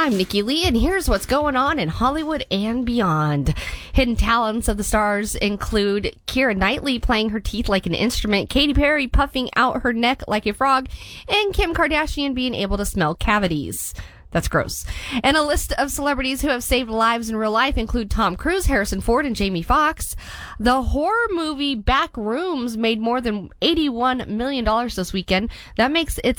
I'm Nikki Lee, and here's what's going on in Hollywood and beyond. Hidden talents of the stars include Keira Knightley playing her teeth like an instrument, Katy Perry puffing out her neck like a frog, and Kim Kardashian being able to smell cavities. That's gross. And a list of celebrities who have saved lives in real life include Tom Cruise, Harrison Ford, and Jamie Foxx. The horror movie Back Rooms made more than $81 million this weekend. That makes it